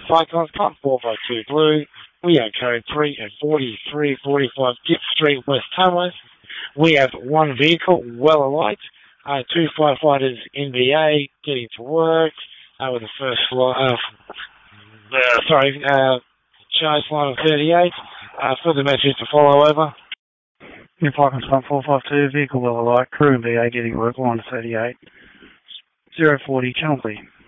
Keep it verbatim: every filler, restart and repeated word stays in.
Cyclones, Club four five two Blue. We are code three and forty-three forty-five Gipp Street, West Tamworth. We have one vehicle well alight, uh, two firefighters in V A getting to work uh, with the first flight, uh, uh, sorry, uh, charge line of thirty-eight. Uh, further message to follow over. New Cyclones one four five two, vehicle well alight, crew in V A getting work, line thirty-eight. zero forty, Channel B.